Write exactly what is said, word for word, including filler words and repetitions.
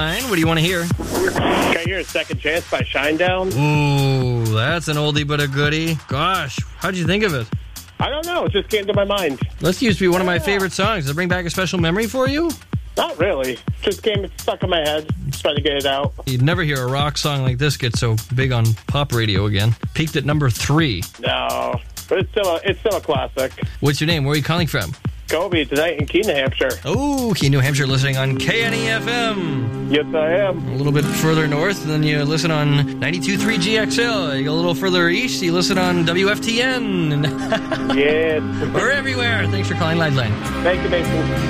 What do you want to hear? Can I hear a Second Chance by Shinedown? Ooh, that's an oldie but a goodie. Gosh, how'd you think of it? I don't know. It just came to my mind. This used to be one of my favorite songs. Does it bring back a special memory for you? Not really. Just came stuck in my head. Just trying to get it out. You'd never hear a rock song like this get so big on pop radio again. Peaked at number three. No, but it's still a, it's still a classic. What's your name? Where are you calling from? Kobe tonight in Keene, New Hampshire. Oh, Keene, New Hampshire, listening on K N E F M. Yes, I am. A little bit further north, then you listen on ninety-two point three G X L. You go a little further east, you listen on W F T N. Yes. We're everywhere. Thanks for calling Lifeline. Thank you, Mason.